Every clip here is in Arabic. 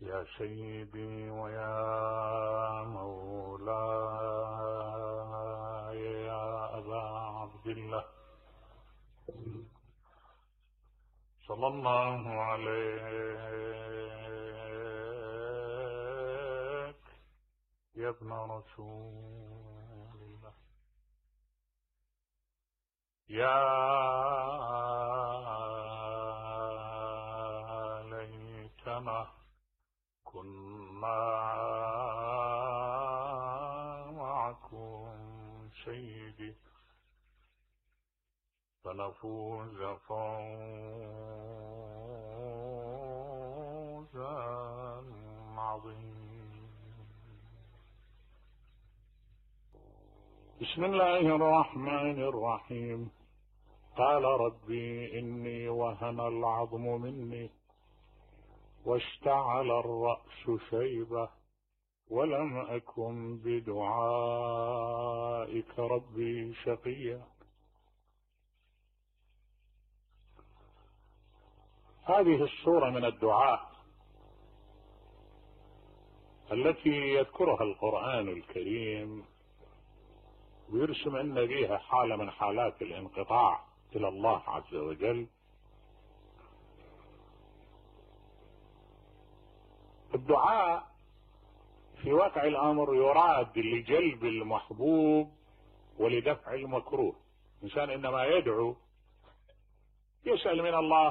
يا سيدي ويا مولاي يا أبا عبد الله صلى الله عليك يا ابن رسول الله. يا ليتنا كنا معكم سيدي فنفوز فوزا عظيما. بسم الله الرحمن الرحيم. قال ربي إني وهن العظم مني واشتعل الرأس شيبة ولم أكن بدعائك ربي شقيا. هذه السورة من الدعاء التي يذكرها القرآن الكريم ويرسم أن فيها حالة من حالات الانقطاع إلى الله عز وجل. الدعاء في واقع الأمر يراد لجلب المحبوب ولدفع المكروه. الإنسان إنما يدعو يسأل من الله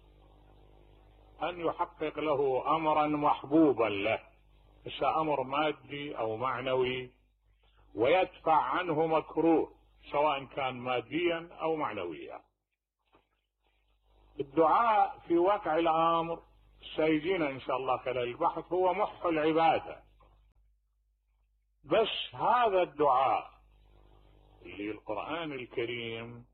أن يحقق له أمرا محبوبا له، أمر مادي أو معنوي، ويدفع عنه مكروه سواء كان ماديا أو معنويا. الدعاء في واقع الأمر سيجينا إن شاء الله خلال البحث هو محو العبادة. بس هذا الدعاء اللي القرآن الكريم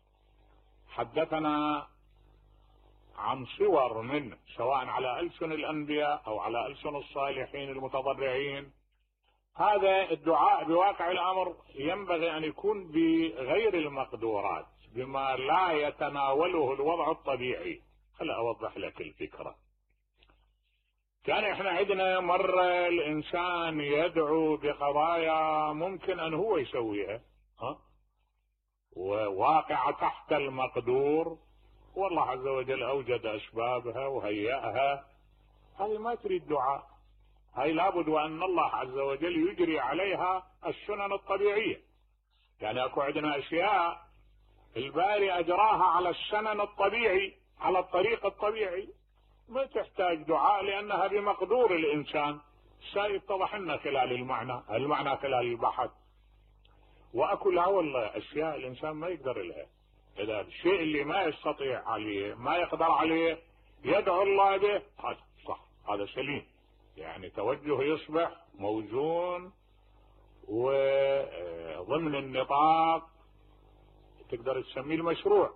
حدثنا عن صور منه سواء على ألسن الأنبياء أو على ألسن الصالحين المتضرعين، هذا الدعاء بواقع الأمر ينبغي أن يكون بغير المقدورات، بما لا يتناوله الوضع الطبيعي. خليني أوضح لك الفكرة. كان احنا عندنا مرة الإنسان يدعو بقضايا ممكن أن هو يسويها وواقع تحت المقدور، والله عز وجل أوجد أسبابها وهيأها. هذه ما تريد دعاء، هاي لابد وأن الله عز وجل يجري عليها السنن الطبيعية. يعني أكو عندنا أشياء الباري أجراها على السنن الطبيعي، على الطريق الطبيعي، ما تحتاج دعاء لأنها بمقدور الإنسان. سيتضح لنا خلال المعنى خلال البحث. وأكو لها والله أشياء الإنسان ما يقدر لها، إذا الشيء اللي ما يستطيع عليه ما يقدر عليه يدعو الله به، هذا صح، هذا سليم. يعني توجه يصبح موزون وضمن النطاق تقدر تسميه المشروع.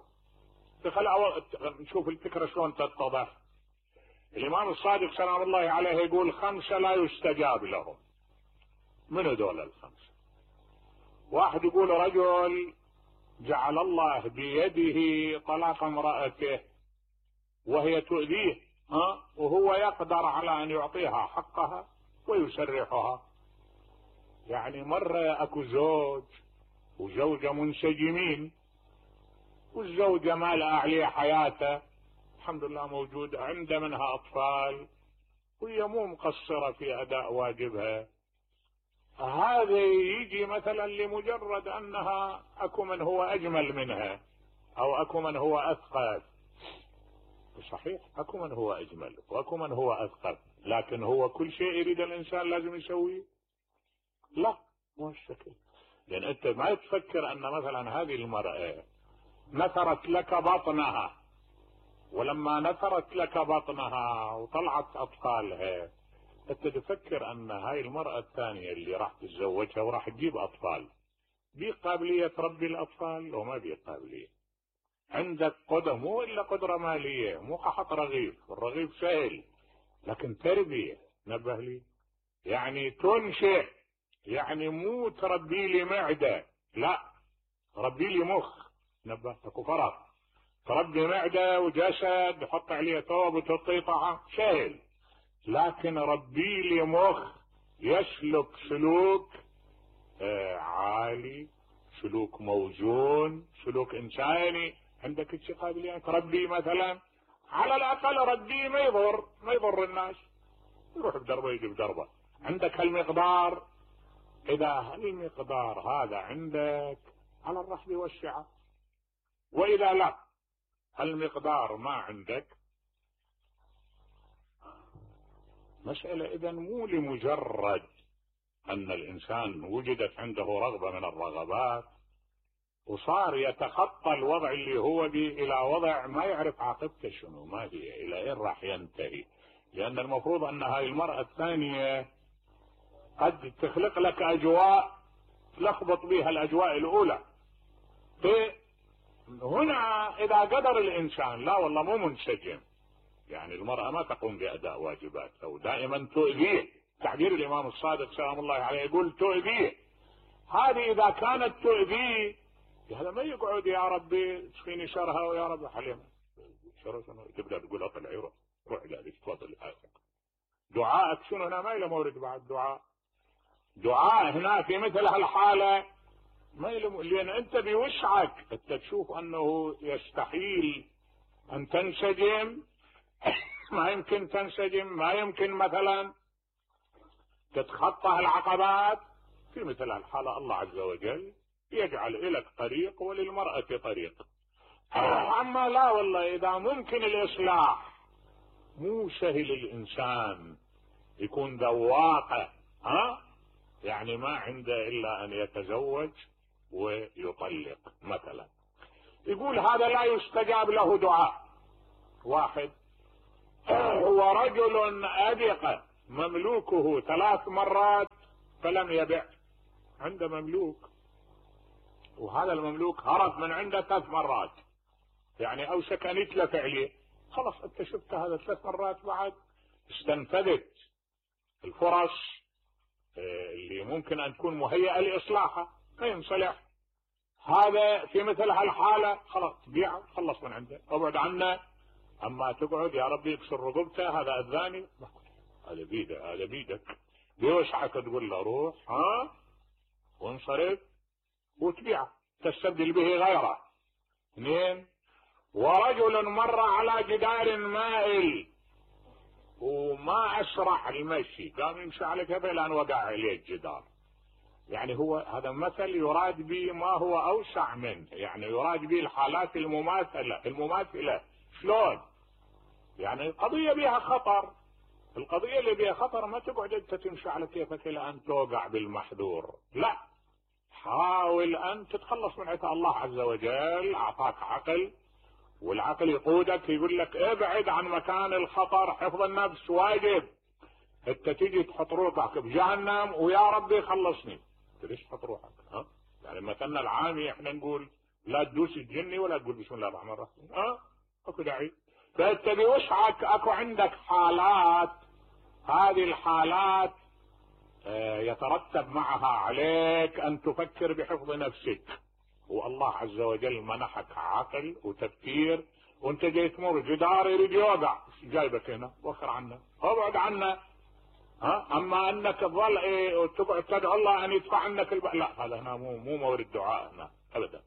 نشوف الفكرة شلون تتضح. الإمام الصادق سلام الله عليه يقول 5 لا يستجاب لهم. من دول ال5؟ واحد يقول رجل جعل الله بيده طلاق امرأته وهي تؤذيه وهو يقدر على أن يعطيها حقها ويسرحها. يعني مرة أكو زوج وزوجة منسجمين، والزوجة ما لها عليه حياته، الحمد لله موجود، عنده منها أطفال، وهي مو مقصرة في أداء واجبها. هذا يجي مثلا لمجرد أنها أكو من هو أجمل منها أو أكو من هو أثقل. صحيح، أكو من هو أجمل وأكو من هو أثقل، لكن هو كل شيء يريد الإنسان لازم يسويه؟ لا، مو الشكل. لأن أنت ما تفكر أن مثلا هذه المرأة نثرت لك بطنها، ولما نثرت لك بطنها وطلعت أطفالها أنت تفكر أن هاي المرأة الثانية اللي راح تتزوجها وراح تجيب أطفال بقابلية تربي الأطفال وما بقابلية. عندك قدرة، مو إلا قدرة مالية، مو قحط رغيف، الرغيف سهل، لكن تربية. نبه لي، يعني تنشئ، يعني مو تربي لي معدة، لا، تربي لي مخ. نبه، اكو فرق. تربي معدة وجسد، تحط عليه ثوب وتعطيه طعام سهل، لكن ربي لي مخ يسلك سلوك عالي، سلوك موزون، سلوك انساني. عندك هيك قابليات. ربي مثلا على الاقل ربي ما يضر الناس، يروح بدربه يجي بدربه. عندك هالمقدار، اذا هالمقدار هذا عندك على الرحب والسعة. واذا لا هالمقدار ما عندك، مسألة اذا مو لمجرد ان الانسان وجدت عنده رغبة من الرغبات وصار يتخطى الوضع اللي هو به الى وضع ما يعرف عاقبته شنو، ما هي الى اين راح ينتهي. لان المفروض ان هاي المرأة الثانية قد تخلق لك اجواء تلخبط بها الاجواء الاولى. هنا اذا قدر الانسان لا والله مو منسجم، يعني المرأة ما تقوم باداء واجباتها ودائما تؤذيه. تعبير الامام الصادق سلام الله عليه يقول تؤذيه. هذه اذا كانت تؤذيه هذا ما يقعد يا ربي تشفيني شرها ويا ربي حليمة شرها شنو، تبدا تقول اطلعي روح لك تفضل. دعائك شنو هنا ما له مورد بعد. دعاء هنا في مثل هالحالة ما له، لان انت بوسعك انت تشوف انه يستحيل ان تنسجم ما يمكن تنسجم، ما يمكن مثلا تتخطى العقبات. في مثل هالحالة الله عز وجل يجعل لك طريق وللمرأة طريق. اما لا والله اذا ممكن الاصلاح مو سهل الانسان يكون ذواقة، يعني ما عنده الا ان يتزوج ويطلق مثلا. يقول هذا لا يستجاب له دعاء. واحد هو رجل أبق مملوكه 3 مرات فلم يبع. عنده مملوك وهذا المملوك هرب من عنده 3 مرات، يعني اوشك ان يتلف عليه. خلاص انت شفت هذا 3 مرات بعد استنفذت الفرص اللي ممكن ان تكون مهيئة لاصلاحها ما ينصلح. هذا في مثل هالحالة خلاص بيعه خلص من عنده ابعد عنه. اما تقعد يا ربي يكسر رقبته هذا اذاني، هذا بيدك بيوسعك تقول له روح وانصرف وتبيعه تستبدل به غيره. 2 ورجل مر على جدار مائل وما اسرع المشي، قام يمشي على جبل الان وقع عليه الجدار. يعني هو هذا مثل يراد به ما هو اوسع منه، يعني يراد به الحالات المماثلة. شلون؟ يعني القضية بها خطر. القضية اللي بها خطر ما تقعد انت تمشي على كيفك الى ان توقع بالمحذور، لا، حاول ان تتخلص من عطاء الله عز وجل. اعطاك عقل والعقل يقودك يقول لك ابعد عن مكان الخطر. حفظ النفس واجب. انت تيجي تحط روحك بجهنم ويا ربي خلصني، ليش تحط روحك؟ يعني مثلنا العامي احنا نقول لا تدوس الجني ولا تقول بسم الله الرحمن الرحيم. اكو داعي. فانت بوسعك اكو عندك حالات، هذه الحالات يترتب معها عليك ان تفكر بحفظ نفسك. والله عز وجل منحك عقل وتفكير وانت جاي تمر جدار يريد يوقع، جايبك هنا وخر عنه ابعد عنه. اما انك تظل وتقعد تدعو الله ان يدفع عنك لا، هذا هنا مو مورد دعاء هنا ابدا.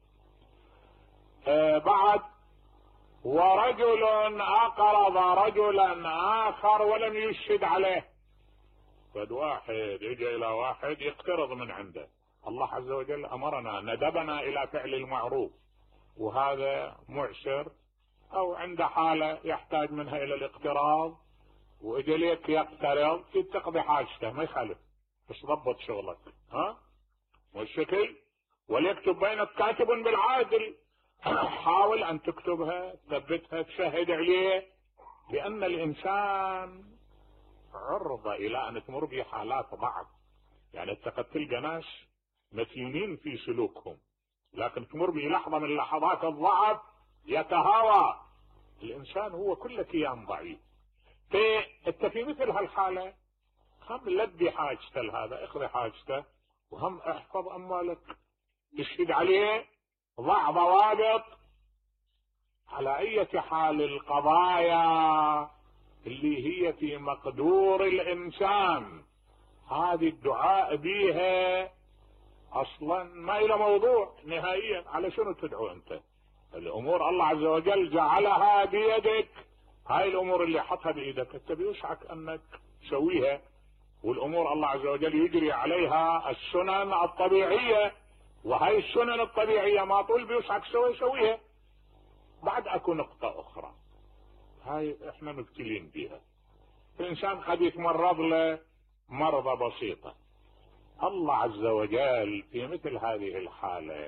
بعد ورجل اقرض رجلا اخر ولم يشهد عليه. فد واحد يجي الى واحد يقترض من عنده. الله عز وجل امرنا ندبنا الى فعل المعروف، وهذا معسر او عنده حالة يحتاج منها الى الاقتراض واجى ليك يقترض تقضي حاجته ما يخالف، بس ضبط شغلك والشكل. وليكتب بينك كاتب بالعادل. حاول ان تكتبها تثبتها تشهد عليه، لان الانسان عرضة الى ان تمر به حالات ضعف. يعني انت قد تلقى ناس متينين في سلوكهم لكن تمر به لحظة من لحظات الضعف يتهاوى. الانسان هو كل كيان ضعيف. انت في مثل هالحالة هم لبي حاجته لهذا، اقضي حاجته، وهم احفظ اموالك، تشهد عليه، ضع ضوابط. على اي حال القضايا اللي هي في مقدور الإنسان، هذه الدعاء بيها أصلا ما إلى موضوع نهائيا. على شنو تدعو أنت؟ الأمور الله عز وجل جعلها بيدك، هاي الأمور اللي حطها بإيدك أنت بيوسعك أنك تسويها، والأمور الله عز وجل يجري عليها السنن الطبيعية، وهاي السنن الطبيعية ما طول بيوسعك سويها. بعد أكو نقطة أخرى هاي احنا مبتلين بها، الإنسان قد يتمرض له مرضى بسيطة، الله عز وجل في مثل هذه الحالة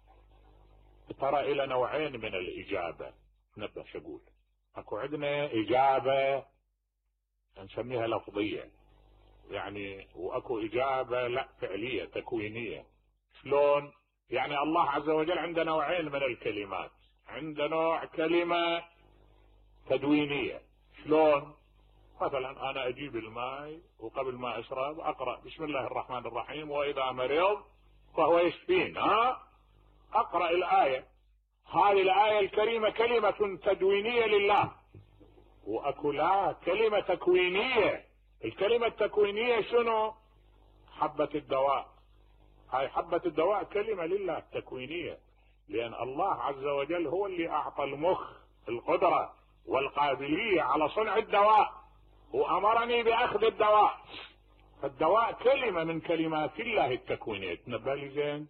ترى إلى نوعين من الإجابة. نبدأ شقول أكو عندنا إجابة نسميها لفظية يعني، وأكو إجابة لا فعلية تكوينية. شلون؟ يعني الله عز وجل عنده نوعين من الكلمات، عنده نوع كلمة تدوينية. شلون؟ مثلا أنا أجيب الماء وقبل ما أشرب أقرأ بسم الله الرحمن الرحيم وإذا مرض فهو يشفين، أقرأ الآية، هذه الآية الكريمة كلمة تدوينية لله. وأكو لا كلمة تكوينية. الكلمة التكوينية شنو؟ حبة الدواء، هاي حبة الدواء كلمة لله تكوينية، لأن الله عز وجل هو اللي أعطى المخ القدرة والقابلية على صنع الدواء، وأمرني بأخذ الدواء، فالدواء كلمة من كلمات الله التكوينية. تنبه لي زين؟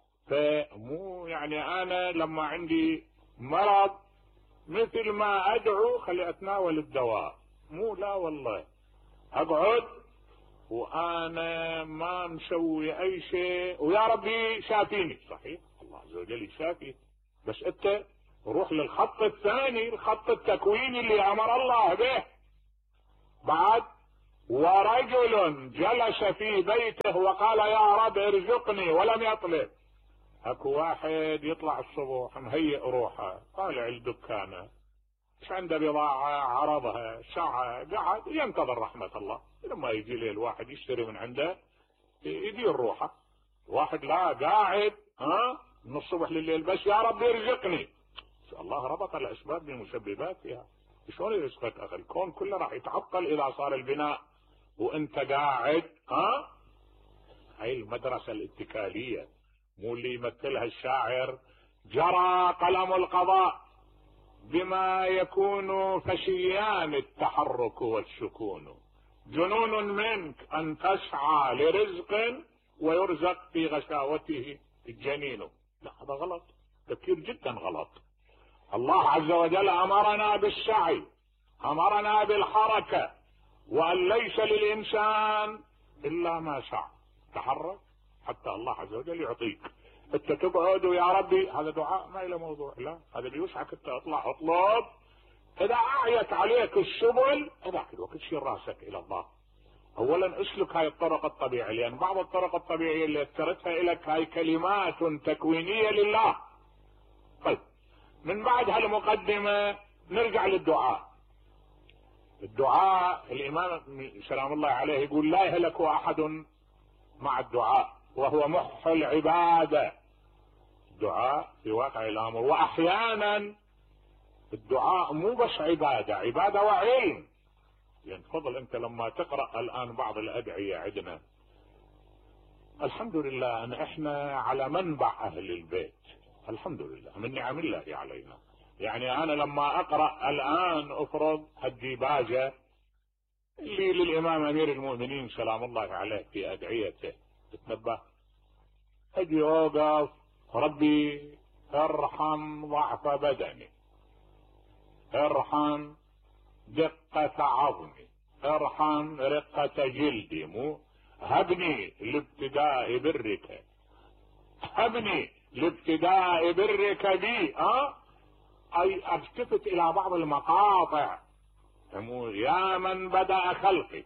فمو يعني أنا لما عندي مرض مثل ما أدعو خلي أتناول الدواء، مو لا والله أقعد وأنا ما مسوي أي شيء ويا ربي شافيني. صحيح الله عز وجل يشافي، بس أنت روح للخط الثاني، الخط التكويني اللي أمر الله به. بعد ورجل جلس في بيته وقال يا رب ارزقني ولم يطلب. اكو واحد يطلع الصبح مهيئ روحه طالع الدكانة، مش عنده بضاعة عرضها ساعة قعد ينتظر رحمة الله، لما يجي له الواحد يشتري من عنده يدير روحه. واحد لا قاعد من الصبح لليل بس يا رب يرزقني. الله ربط الاسباب بمسبباتها. شلون يرزقك اخي؟ الكون كله راح يتعطل اذا صار البناء وانت قاعد. هاي المدرسة الاتكالية، مو اللي يمثلها الشاعر جرى قلم القضاء بما يكون فشيان التحرك والسكون، جنون منك ان تسعى لرزق ويرزق في غشاوته الجنين. لا هذا غلط، تفكير جدا غلط. الله عز وجل امرنا بالسعي، امرنا بالحركة، وان ليس للانسان الا ما سعى. تحرك حتى الله عز وجل يعطيك. انت تقعد ويا ربي هذا دعاء ما له موضوع، لا هذا بيوسعك انت اطلع اطلب. اذا اعيت عليك السبل هذاك الوقت شيل راسك الى الله. اولا اسلك هاي الطرق الطبيعية، لان بعض الطرق الطبيعية اللي اثرتها لك هاي كلمات تكوينية لله. طيب من بعد هالمقدمة نرجع للدعاء. الدعاء الامام سلام الله عليه يقول لا يهلك احد مع الدعاء وهو محو العبادة. الدعاء في واقع الامر، واحيانا الدعاء مو بس عبادة، عبادة وعلم. يعني تفضل انت لما تقرأ الان بعض الادعية عندنا الحمد لله ان احنا على منبع اهل البيت، الحمد لله من نعم الله علينا. يعني انا لما اقرأ الان افرض الديباجة اللي للامام امير المؤمنين سلام الله عليه في ادعيته، تتنبه اجي اوقف ربي ارحم ضعف بدني، ارحم دقة عظمي، ارحم رقة جلدي، مو هبني لابتداء برك، هبني لابتداء برك بي. اي التفت الى بعض المقاطع، يا من بدأ خلقي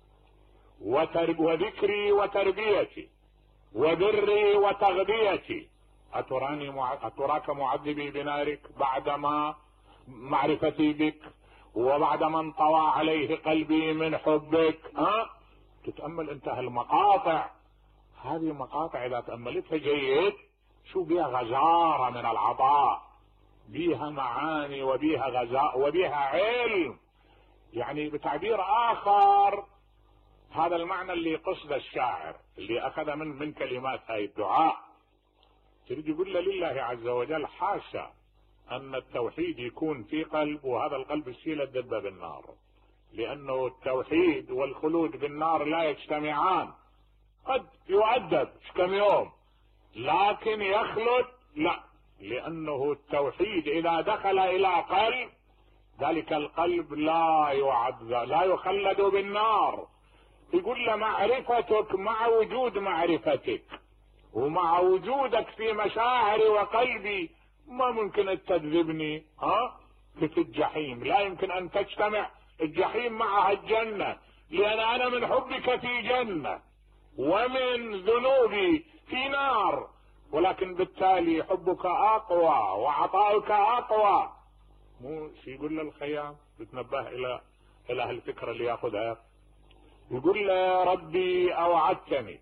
وذكري وتربيتي وبري وتغذيتي، أتراك معذبي بنارك بعدما معرفتي بك وبعدما انطوى عليه قلبي من حبك. تتأمل انت هالمقاطع، هذه مقاطع اذا تأملتها جيد شو بيها غزارة من العطاء، بيها معاني وبيها غزاء وبيها علم. يعني بتعبير آخر هذا المعنى اللي قصد الشاعر اللي أخذ من كلمات هاي الدعاء. تريد يقول لله عز وجل حاشا أن التوحيد يكون في قلب وهذا القلب يشيل الدبة بالنار، لأنه التوحيد والخلود بالنار لا يجتمعان. قد يؤدب كم يوم لكن يخلد لا، لأنه التوحيد إذا دخل إلى قلب ذلك القلب لا يخلد بالنار. يقول له معرفتك مع وجود معرفتك ومع وجودك في مشاعري وقلبي ما ممكن أن تكذبني في الجحيم، لا يمكن أن تجتمع الجحيم معها الجنة، لأن أنا من حبك في جنة ومن ذنوبي في نار، ولكن بالتالي حبك أقوى وعطاؤك أقوى. مو يقول له الخيام بتنبه إلى الفكرة اللي يأخذها. يقول له ربي أوعدتني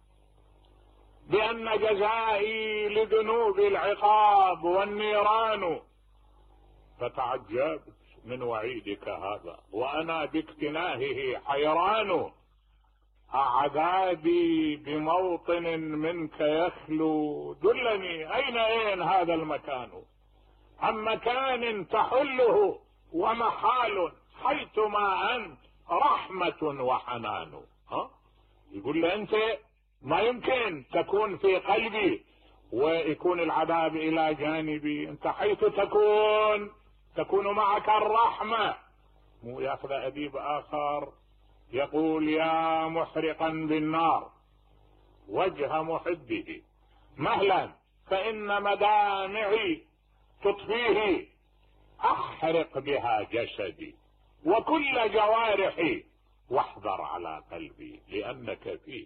بأن جزائي لذنوبي العقاب والنيران، فتعجبت من وعيدك هذا وأنا باكتناهه حيران. أعذابي بموطن منك يخلو، دلني أين هذا المكان، عن مكان تحله ومحال حيثما أنت رحمة وحنان. يقول له أنت ما يمكن تكون في قلبي ويكون العذاب إلى جانبي، أنت حيث تكون معك الرحمة. مو يأخذ أديب آخر يقول يا محرقا بالنار وجه محبه مهلا فإن مدامعي تطفيه، أحرق بها جسدي وكل جوارحي واحذر على قلبي لأنك فيه.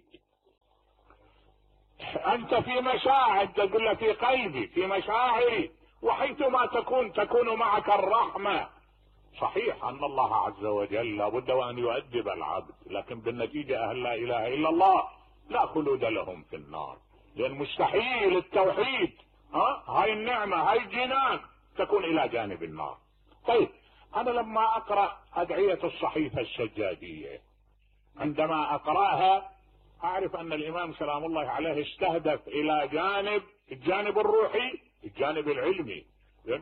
أنت في مشاعر، تقول له في قلبي في مشاعري، وحيثما تكون معك الرحمة. صحيح أن الله عز وجل لابد وأن يؤدب العبد، لكن بالنتيجة أهل لا إله إلا الله لا خلود لهم في النار، لأن مستحيل التوحيد هاي النعمة هاي الجنان تكون إلى جانب النار. طيب أنا لما أقرأ أدعية الصحيفة السجادية عندما أقرأها أعرف أن الإمام سلام الله عليه استهدف إلى الجانب الروحي الجانب العلمي، لأن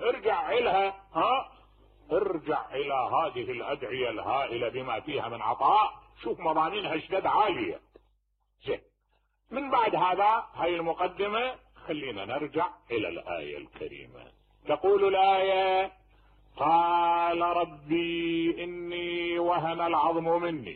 ارجع إلى هذه الأدعية الهائلة بما فيها من عطاء، شوف مضامينها اشتد عالية. زين، من بعد هذا هاي المقدمة خلينا نرجع إلى الآية الكريمة. تقول الآية قال ربي إني وهن العظم مني.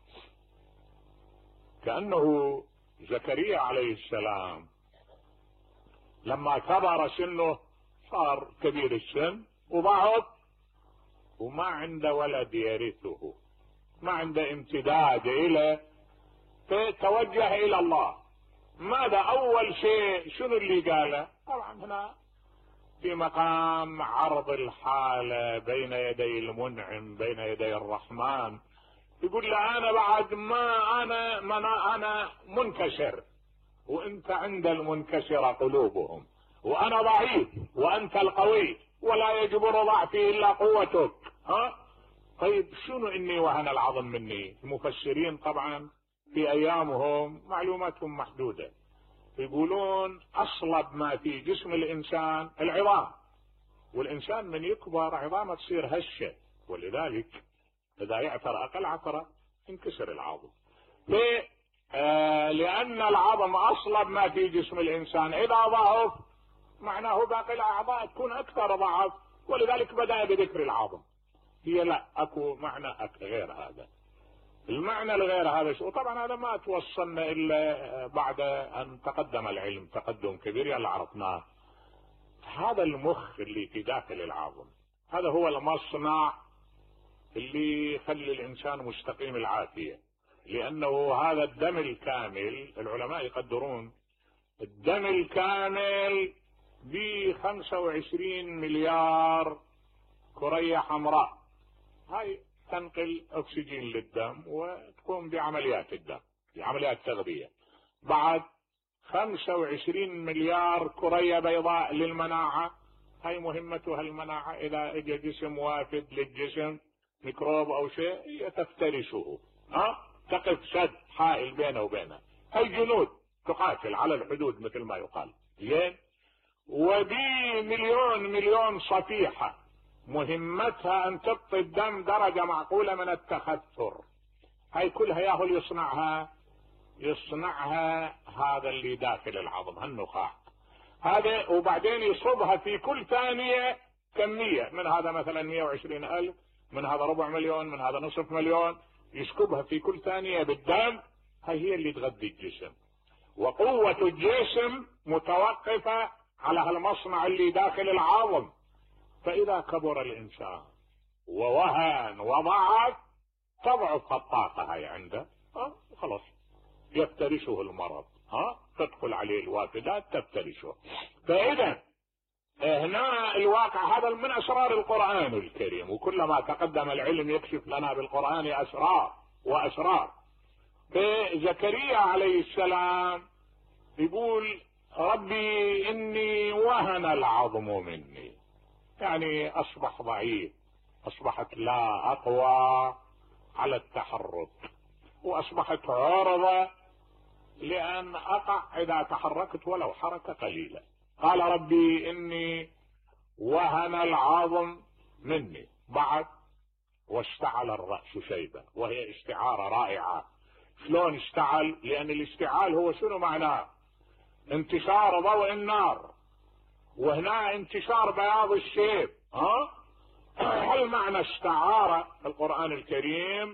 كأنه زكريا عليه السلام لما كبر سنه صار كبير السن وضعف وما عنده ولد يرثه، ما عنده امتداد إليه، فتوجه إلى الله. ماذا أول شيء شنو اللي قاله؟ طبعا هنا في مقام عرض الحالة بين يدي المنعم بين يدي الرحمن. يقول له أنا بعد ما أنا منكسر وأنت عند المنكسر قلوبهم، وأنا ضعيف وأنت القوي ولا يجبر ضعفي إلا قوتك. طيب شنو إني وهن العظم مني؟ المفسرين طبعا في أيامهم معلوماتهم محدودة، يقولون أصلب ما في جسم الإنسان العظام، والإنسان من يكبر عظامه تصير هشة، ولذلك إذا يعثر أقل عثرة ينكسر العظم. لأن العظم أصلب ما في جسم الإنسان، إذا ضعف معناه باقي الأعضاء تكون أكثر ضعف، ولذلك بدأ بذكر العظم. هي لا أكو معنى غير هذا. المعنى الغير هذا وطبعا هذا ما توصلنا إلا بعد أن تقدم العلم تقدم كبير يلا عرفناه. هذا المخ اللي في داخل العظم هذا هو المصنع اللي يخلي الإنسان مستقيم العافية، لأنه هذا الدم الكامل العلماء يقدرون الدم الكامل ب25 مليار كرية حمراء، هاي تنقل أكسجين للدم وتقوم بعمليات الدم بعمليات تغذية. بعد 25 مليار كرية بيضاء للمناعة، هاي مهمتها المناعة. إذا اجى جسم وافد للجسم ميكروب او شيء تفترشه، تقف سد حائل بينه وبينه. هي جنود تقاتل على الحدود مثل ما يقال. زين، ودي مليون صفيحة مهمتها ان تبطي الدم درجة معقولة من التخثر. هاي كلها ياهو يصنعها هذا اللي داخل العظم، هالنخاع هذا، وبعدين يصبها في كل ثانية كمية من هذا، مثلا 120,000، من هذا 400,000، من هذا 500,000، يسكبها في كل ثانية بالدم. هي اللي تغذي الجسم، وقوة الجسم متوقفة على هالمصنع اللي داخل العظم. فإذا كبر الإنسان ووهن وضعف تضعف الطاقة هاي عنده، خلاص يفترشه المرض، تدخل عليه الوافدات تفترشه. فإذا هنا الواقع هذا من أسرار القرآن الكريم، وكلما تقدم العلم يكشف لنا بالقرآن أسرار وأسرار. فزكريا عليه السلام يقول ربي إني وهن العظم مني، يعني أصبح ضعيف، أصبحت لا أقوى على التحرك، وأصبحت عرضة لأن أقع إذا تحركت ولو حركة قليلة. قال ربي إني وهن العظم مني. بعد واشتعل الرأس شيبة، وهي استعارة رائعة. شلون اشتعل؟ لأن الاشتعال هو شنو معناه؟ انتشار ضوء النار، وهنا انتشار بياض الشيب. هل معنى استعارة القرآن الكريم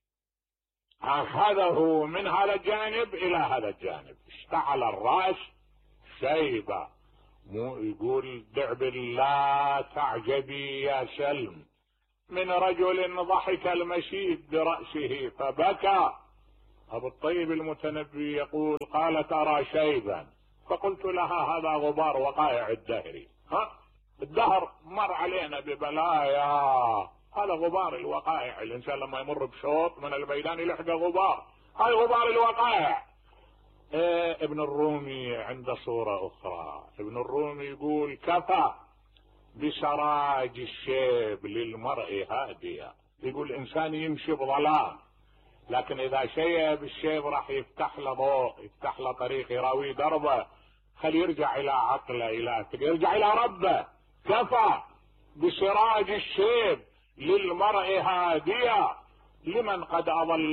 أخذه من هذا الجانب إلى هذا الجانب. اشتعل الرأس شيبة، مو يقول دع بالله تعجبي يا سلم من رجل ضحك المشيب برأسه فبكى. أبو الطيب المتنبي يقول قالت أرى شيبا فقلت لها هذا غبار وقائع الدهر. الدهر مر علينا ببلايا، هذا غبار الوقائع. الإنسان لما يمر بشوط من الميدان يلحق غبار، هاي غبار الوقائع. ابن الرومي عنده صورة أخرى. ابن الرومي يقول كفى بسراج الشيب للمرء هادية. يقول الإنسان يمشي بظلام، لكن إذا شيب الشيب راح يفتح له ضوء، يفتح له طريق، يراوي دربه، خلي يرجع إلى عقله، يرجع إلى ربه. كفى بسراج الشيب للمرء هادية لمن قد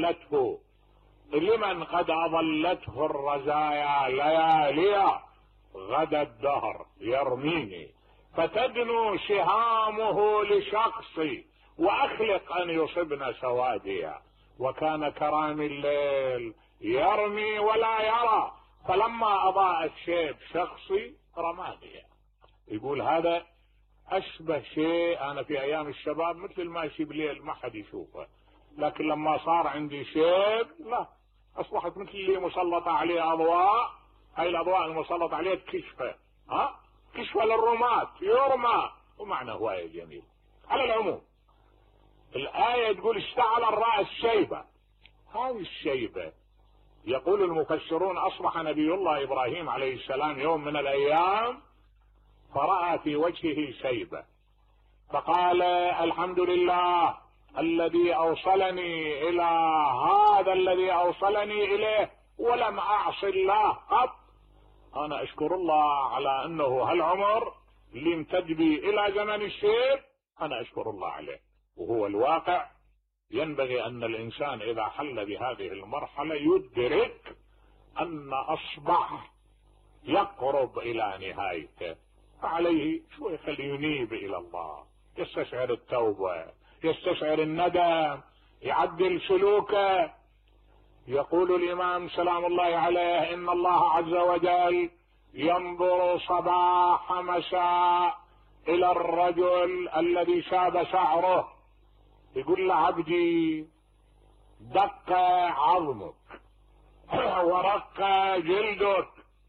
أضلته الرزايا لياليا غدا الدهر يرميني فتدنو سهامه لشخصي وأخلق أن يصبن سواديا وكان كرام الليل يرمي ولا يرى فلما أضاء الشيب شخصي رمانيا. يقول هذا أشبه شيء أنا في أيام الشباب مثل الماشي بليل ما حد يشوفه، لكن لما صار عندي شيب لا، أصبحت مثل اللي مسلطة عليه أضواء. هاي الأضواء المسلطة عليه كشفة، كشفة للرماة يرمى، ومعنى هواية جميل. على العموم الآية تقول اشتعل الرأس شيبة. هذه الشيبة يقول المفسرون أصبح نبي الله إبراهيم عليه السلام يوم من الأيام فرأى في وجهه شيبة فقال الحمد لله الذي أوصلني إلى هذا الذي أوصلني إليه ولم أعص الله قط. أنا أشكر الله على أنه هالعمر اللي امتد بي إلى زمن الشيب أنا أشكر الله عليه. وهو الواقع ينبغي أن الإنسان إذا حل بهذه المرحلة يدرك أن أصبح يقرب إلى نهايته، فعليه شوي خلي ينيب إلى الله، يستشعر التوبة، يستشعر الندم، يعدل سلوكه. يقول الإمام سلام الله عليه إن الله عز وجل ينظر صباح مساء إلى الرجل الذي شاب شعره، يقول له عبدي دق عظمك ورق جلدك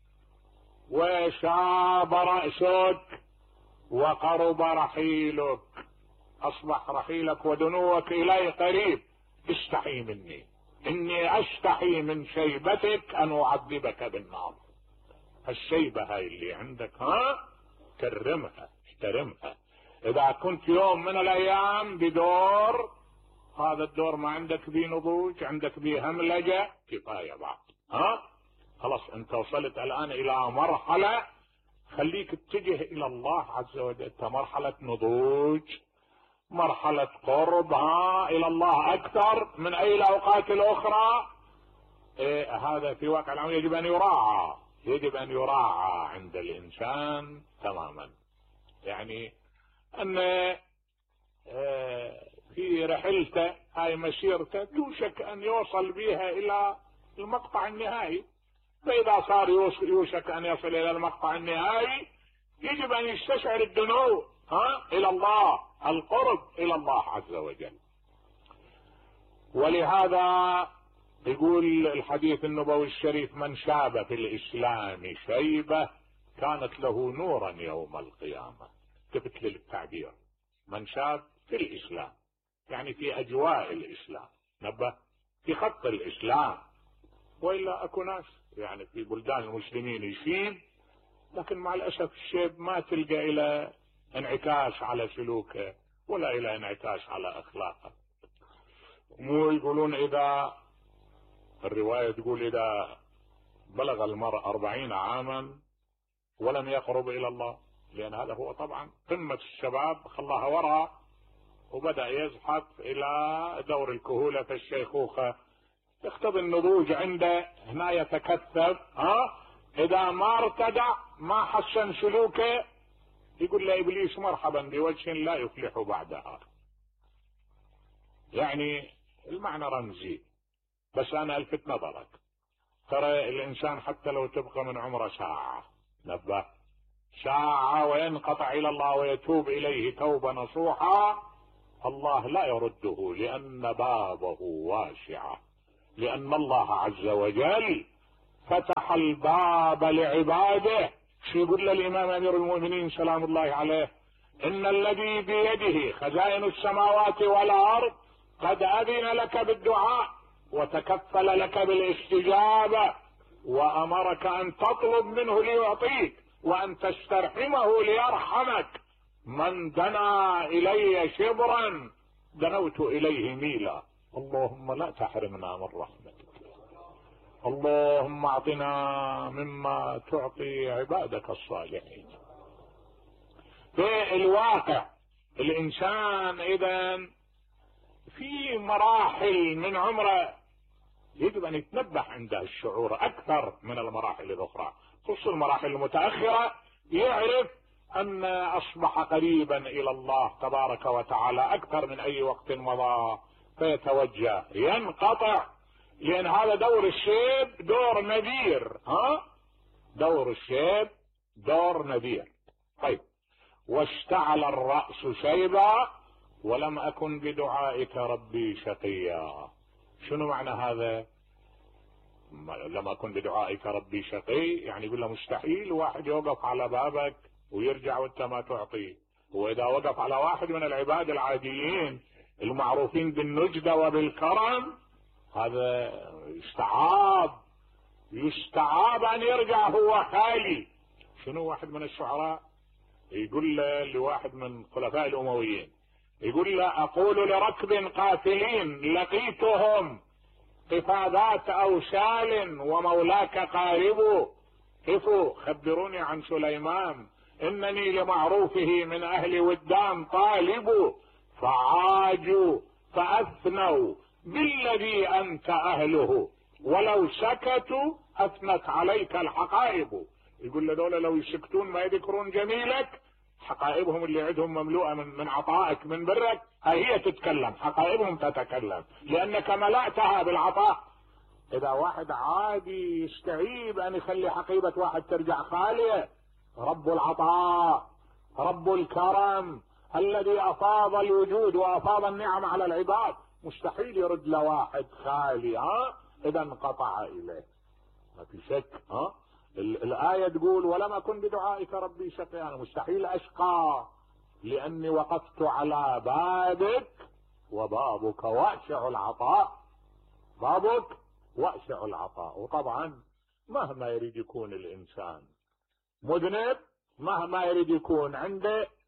وشاب رأسك وقرب رحيلك، أصبح رحيلك ودنوك إلي قريب، استحي مني، إني أستحي من شيبتك أن أعذبك بالنار. الشيبة هاي اللي عندك كرمها احترمها. إذا كنت يوم من الأيام بدور هذا الدور ما عندك بيه نضوج، عندك بيه هملجة، كفاية بعض. خلاص انت وصلت الان الى مرحلة خليك تتجه الى الله عز وجل، انت مرحلة نضوج، مرحلة قرب الى الله اكثر من اي الاوقات الاخرى. هذا في واقع الامر يجب ان يراعى، يجب ان يراعى عند الانسان تماما. يعني ان في رحلته هاي مسيرته توشك ان يوصل بها الى المقطع النهائي، فاذا صار يوشك ان يصل الى المقطع النهائي يجب ان يستشعر الدنو الى الله، القرب الى الله عز وجل. ولهذا يقول الحديث النبوي الشريف: من شاب في الاسلام شيبة كانت له نورا يوم القيامة. تبت للتعبير، من شاب في الاسلام يعني في اجواء الاسلام، نبه في خط الاسلام. والا اكو ناس يعني في بلدان المسلمين يشيب، لكن مع الاسف الشيب ما تلقى الى انعكاس على سلوكه ولا الى انعكاس على اخلاقه. مو يقولون اذا الرواية تقول اذا بلغ المرء 40 عاما ولم يقرب الى الله، لان هذا هو طبعا قمة الشباب، خلاها وراء وبدأ يزحف الى دور الكهولة في الشيخوخة، يقتضي النضوج عنده هنا يتكثف. اذا ما ارتدع ما حسن سلوكه يقول لابليس مرحبا بوجه لا يفلح بعدها. يعني المعنى رمزي، بس انا الفت نظرك، ترى الانسان حتى لو تبقى من عمره ساعة، نبه ساعة، وينقطع الى الله ويتوب اليه توبة نصوحة، الله لا يرده، لان بابه واسعة، لان الله عز وجل فتح الباب لعباده. شو يقول الامام امير المؤمنين سلام الله عليه: ان الذي بيده خزائن السماوات والارض قد اذن لك بالدعاء وتكفل لك بالاستجابة، وامرك ان تطلب منه ليعطيك وان تسترحمه ليرحمك. من دنا الي شبرا دنوت اليه ميلا. اللهم لا تحرمنا من رحمتك، اللهم اعطنا مما تعطي عبادك الصالحين. في الواقع الانسان اذا في مراحل من عمره يجب ان يتنبه عندها الشعور اكثر من المراحل الاخرى، خصوصا المراحل المتاخره، يعرف ان اصبح قريبا الى الله تبارك وتعالى اكثر من اي وقت مضى، فيتوجه ينقطع، لان هذا دور الشيب دور نذير. دور الشيب دور نذير. طيب: واشتعل الرأس شيبا ولم اكن بدعائك ربي شقيا. شنو معنى هذا؟ لم اكن بدعائك ربي شقي يعني يقول له مستحيل واحد يوقف على بابك ويرجع وانت ما تعطيه. واذا وقف على واحد من العباد العاديين المعروفين بالنجدة وبالكرم، هذا يستعاب ان يرجع هو خالي. شنو واحد من الشعراء يقول لواحد من خلفاء الامويين، يقول له: اقول لركب قاتلين لقيتهم قفازات اوشال ومولاك قارب، قفوا خبروني عن سليمان انني لمعروفه من اهل ودان طالب، فعاجوا فاثنوا بالذي انت اهله ولو سكتوا اثنت عليك الحقائب. يقول لدول لو يسكتون ما يذكرون جميلك، حقائبهم اللي عندهم مملوءة من عطائك من برك هي تتكلم، حقائبهم تتكلم لانك ملأتها بالعطاء. اذا واحد عادي يستعيب ان يخلي حقيبة واحد ترجع خالية، رب العطاء رب الكرم الذي افاض الوجود وافاض النعم على العباد مستحيل يرد لواحد خالي اذا انقطع اليه، ما في شك. الآية تقول: ولم أكن بدعائك ربي شقيا، أنا مستحيل أشقى لأني وقفت على بابك وبابك واسع العطاء، بابك واسع العطاء. وطبعا مهما يريد يكون الإنسان مذنب، مهما يريد يكون عنده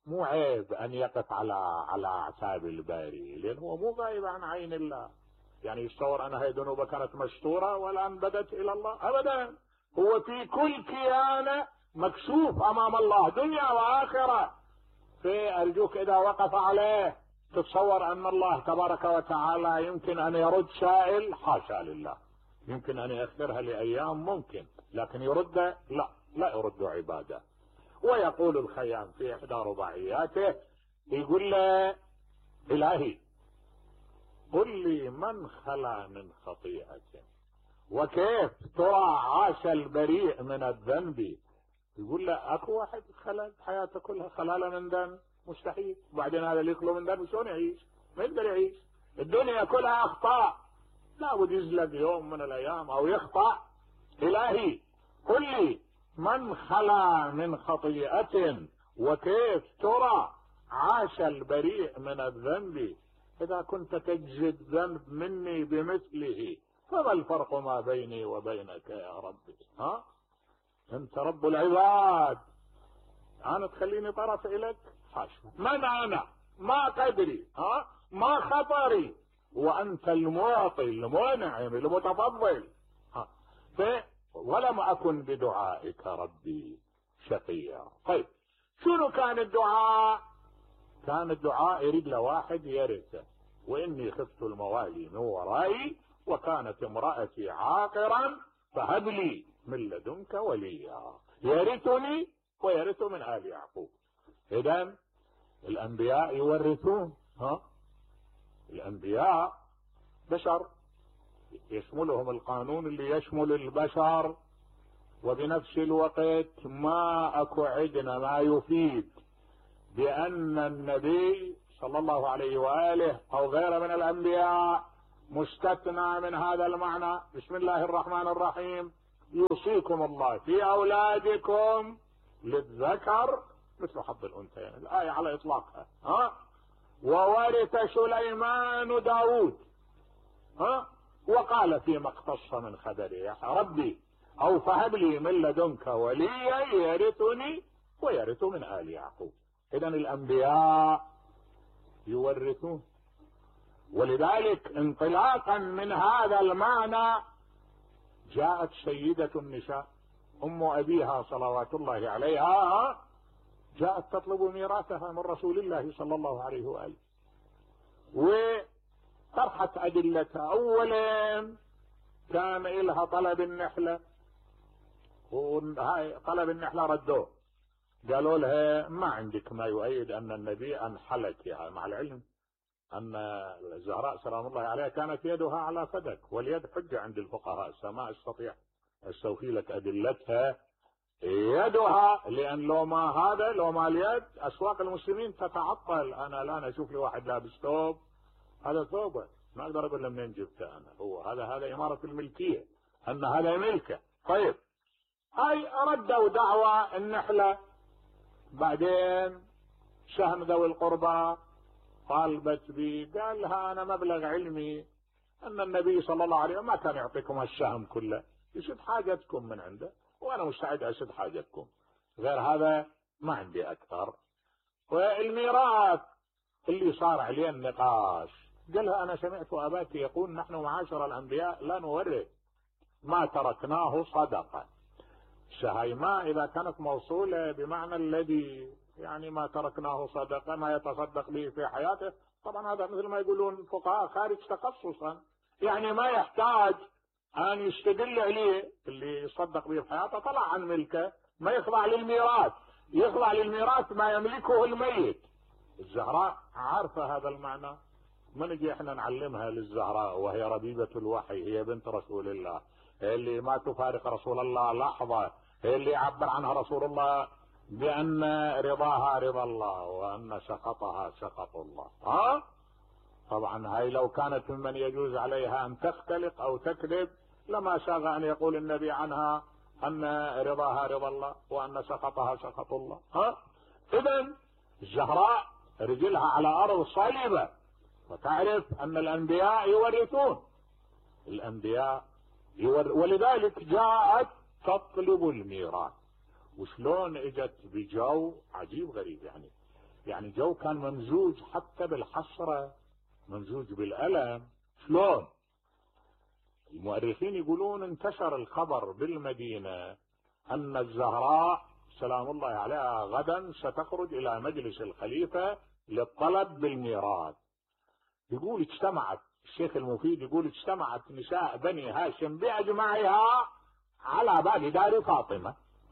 مو عيب ان يقف على اعتاب الباري، لان هو مو غايب عن عين الله. يعني يتصور ان هاي ذنوبه كانت مستوره والان بدت الى الله؟ ابدا، هو في كل كيانه مكشوف امام الله دنيا واخره. فارجوك اذا وقف عليه تتصور ان الله تبارك وتعالى يمكن ان يرد سائل؟ حاشا لله. يمكن ان يأخرها لايام، ممكن، لكن يرد؟ لا يرد عباده. ويقول الخيام في احدى رباعياته، يقول له: الهي قل لي من خلا من خطيئة، وكيف ترى عاش البريء من الذنب. يقول له: اكو واحد خلا حياته كلها خلالة من ذنب؟ مستحيل. وبعدين هذا اللي يخلو من ذنب شلون يعيش؟ ما يقدر يعيش. الدنيا كلها اخطاء، لابد يزلق يوم من الايام او يخطأ. الهي قل لي من خلا من خطيئة، وكيف ترى عاش البريء من الذنب. اذا كنت تجزي الذنب مني بمثله فما الفرق ما بيني وبينك يا ربي؟ انت رب العباد، انا تخليني طرف اليك؟ حاشا. من انا؟ ما قدري، ما خطري، وانت المعطي المنعم المتفضل. ولم اكن بدعائك ربي شقيا. طيب شنو كان الدعاء؟ كان الدعاء يريد له واحد يرثه. واني خفت الموالي من ورائي وكانت امرأتي عاقرا فهب لي من لدنك وليا يرثني ويرث من آل يعقوب. اذا الانبياء يورثون. الانبياء بشر، يشملهم القانون اللي يشمل البشر، وبنفس الوقت ما اكو عندنا ما يفيد بان النبي صلى الله عليه واله او غيره من الانبياء مستثنى من هذا المعنى. بسم الله الرحمن الرحيم: يوصيكم الله في اولادكم للذكر مثل حظ الانثيين. الايه على اطلاقها. وورث سليمان داود. وقال فيما اقتص من خبره: يا ربي او فهب لي من لدنك وليا يرثني ويرث من آل يعقوب. اذا الانبياء يورثون. ولذلك انطلاقا من هذا المعنى جاءت سيدة النساء ام ابيها صلوات الله عليها، جاءت تطلب ميراثها من رسول الله صلى الله عليه وآله، وطرحت أدلتها. أولا كان إلها طلب النحلة، وهاي طلب النحلة ردوه، قالوا لها ما عندك ما يؤيد أن النبي أنحلك. يعني مع العلم أن الزهراء سلام الله عليها كانت يدها على فدك، واليد حجة عند الفقهاء، ما استطيع استوفي لك أدلتها يدها، لأن لو ما اليد أسواق المسلمين تتعطل. أنا الآن أشوف لي واحد لابس ثوب، هذا ثوبه، ما أقدر أقول له منين جبته أنا، هو هذا إمارة الملكية، أن هذا ملكه. طيب هاي ردوا دعوى النحلة. بعدين شهم ذوي القربى طالبت بي، قال لها أنا مبلغ علمي أن النبي صلى الله عليه وسلم ما كان يعطيكم الشهم كله، يسد حاجتكم من عنده، وأنا مستعد أسد حاجتكم، غير هذا ما عندي أكثر. والميراث اللي صار عليه النقاش، قالها أنا سمعت أباك يقول نحن معاشر الأنبياء لا نورث ما تركناه صدقة. شهيماء إذا كانت موصولة بمعنى الذي يعني ما تركناه صدقة، ما يتصدق به في حياته، طبعا هذا مثل ما يقولون فقهاء خارج تخصصا، يعني ما يحتاج أن يستدل عليه. اللي يصدق به في حياته طلع عن ملكه، ما يخضع للميراث، يخضع للميراث ما يملكه الميت. الزهراء عارفة هذا المعنى، ما نجي احنا نعلمها للزهراء وهي ربيبة الوحي، هي بنت رسول الله، هي اللي ما تفارق رسول الله لحظة، هي اللي يعبر عنها رسول الله بأن رضاها رضا الله وأن سخطها سخط الله. طبعا هاي لو كانت ممن يجوز عليها أن تختلق أو تكذب لما ساغ أن يقول النبي عنها أن رضاها رضا الله وأن سخطها سخط الله. إذن الزهراء رجلها على أرض صلبة، وتعرف أن الأنبياء يورثون. ولذلك جاءت تطلب الميراث. وشلون اجت بجو عجيب غريب، يعني يعني جو كان ممزوج حتى بالحسرة، ممزوج بالألم. شلون؟ المؤرخين يقولون انتشر الخبر بالمدينة أن الزهراء سلام الله عليها غدا ستخرج إلى مجلس الخليفة للطلب بالميراث. يقول اجتمعت، الشيخ المفيد يقول اجتمعت نساء بني هاشم بأجمعها على باب دار فاطمة.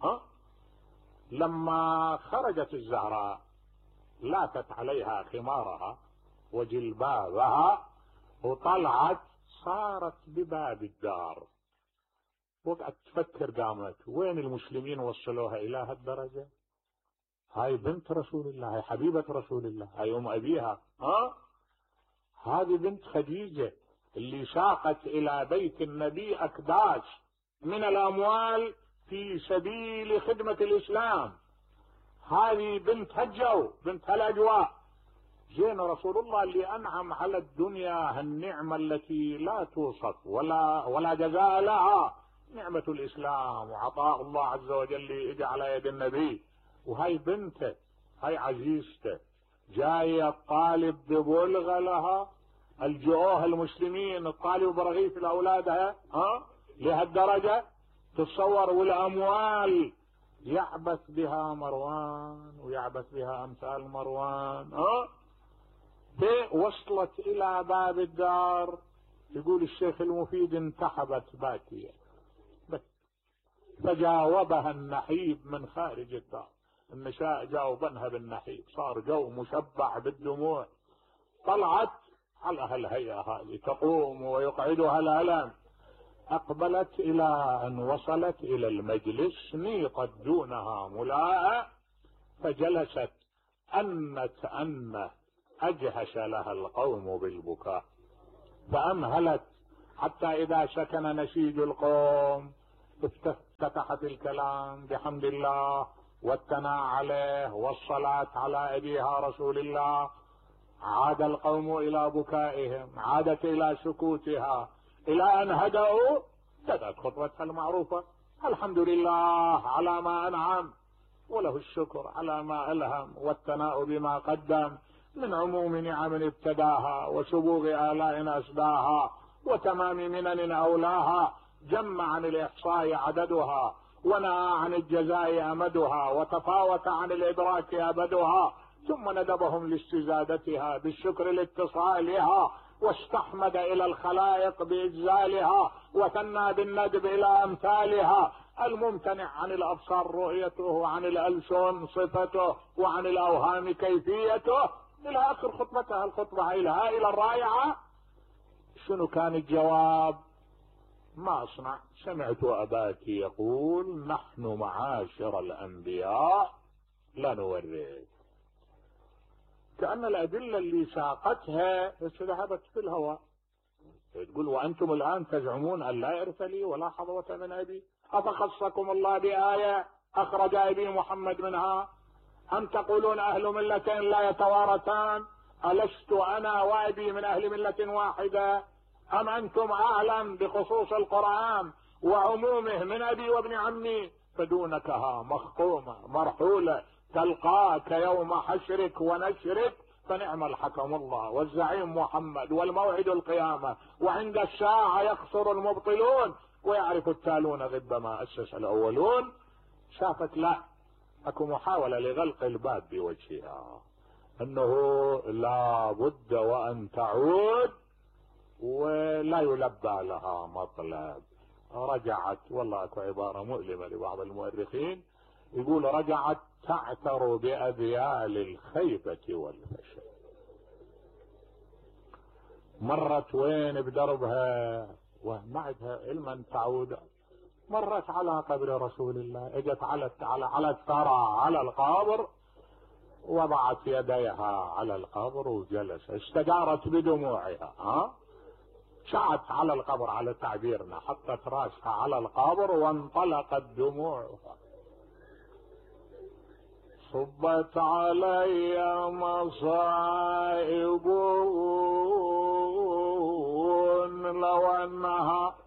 لما خرجت الزهراء لاتت عليها خمارها وجلبابها وطلعت، صارت بباب الدار. وقعدت تفكر، قامت وين المسلمين وصلوها إلى هالدرجة؟ هاي بنت رسول الله، هاي حبيبة رسول الله، هاي أم أبيها، هذه بنت خديجة اللي ساقت إلى بيت النبي أكداس من الأموال في سبيل خدمة الإسلام. هذه بنت هالجو، بنت هالأجواء. زين رسول الله اللي أنعم على الدنيا هالنعمة التي لا توصف ولا جزاء لها، نعمة الإسلام وعطاء الله عز وجل يجي على يد النبي. وهي بنته، هي عزيزته، جاية الطالب ببلغة لها، الجؤوه المسلمين الطالب برغيف لأولادها لهالدرجة. تصور، والأموال يعبث بها مروان ويعبث بها أمثال مروان. وصلت إلى باب الدار. يقول الشيخ المفيد انتحبت باكية، فجاوبها النحيب من خارج الدار. النساء جاوبنها بالنحيب، صار جو مشبع بالدموع. طلعت على هالهيئة هذه تقوم ويقعدها الألم. أقبلت إلى أن وصلت إلى المجلس، نيقت دونها ملاءة، فجلست أن أجهش لها القوم بالبكاء، فأمهلت حتى إذا سكن نشيج القوم افتتحت الكلام بحمد الله والثناء عليه والصلاة على أبيها رسول الله. عاد القوم إلى بكائهم، عادت إلى سكوتها، إلى أن هدأوا. بدأت خطبتها المعروفة: الحمد لله على ما أنعم، وله الشكر على ما ألهم، والثناء بما قدم من عموم نعم ابتداها، وسبوغ آلاء أسداها، وتمام منن أولاها، جم عن الإحصاء عددها، ونهى عن الجزاء أمدها، وتفاوت عن الإدراك أبدها، ثم ندبهم لاستزادتها بالشكر لاتصالها، واستحمد إلى الخلائق بإجزالها، وثنى بالندب إلى أمثالها، الممتنع عن الأبصار رؤيته، وعن الألسن صفته، وعن الأوهام كيفيته، إلى آخر خطبتها. الخطبة الهائلة الرائعة. شنو كان الجواب؟ ما أصنع؟ سمعت أباك يقول: نحن معاشر الأنبياء لا نورث. كأن الأدلة اللي ساقتها ذهبت في الهواء. تقول: وأنتم الآن تزعمون أن لا إرث لي ولا حظوة من أبي، أفخصكم الله بآية أخرج أبي محمد منها؟ أم تقولون أهل ملتين لا يتوارثان؟ ألست أنا وأبي من أهل ملة واحدة؟ أم أنتم أعلم بخصوص القرآن وعمومه من أبي وابن عمي؟ فدونكها مخطومة مرحولة، تلقاك يوم حشرك ونشرك، فنعم الحكم الله والزعيم محمد والموعد القيامة، وعند الساعة يخسر المبطلون ويعرف التالون غب ما أسس الأولون. شافت لا أكو محاولة لغلق الباب بوجهها، أنه لا بد وأن تعود ولا يلبى لها مطلب. رجعت، والله اكو عبارة مؤلمة لبعض المؤرخين، يقول: رجعت تعثر بأذيال الخيبة والفشل. مرت وين بدربها وما عندها علم أن تعود، مرت على قبر رسول الله، اجت على الثرى على القبر، وضعت يديها على القبر وجلس، استدارت بدموعها، شعت على القبر على تعبيرنا، حطت راسها على القبر وانطلقت دموعها. صبت علي مصائب لو أنها